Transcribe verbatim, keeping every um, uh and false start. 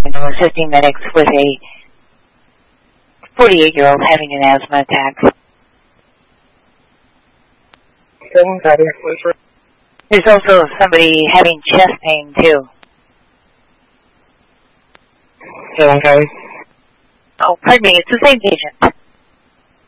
you know, assisting medics with a forty-eight-year-old having an asthma attack. seven copy. There's also somebody having chest pain, too. seven copy. Oh, pardon me, it's the same patient.